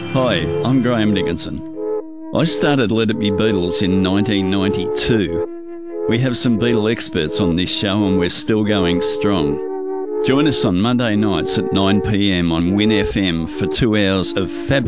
Hi, I'm Graham Dickinson. I started Let It Be Beatles in 1992. We have some Beatle experts on this show and we're still going strong. Join us on Monday nights at 9 p.m. on Win FM for 2 hours of fab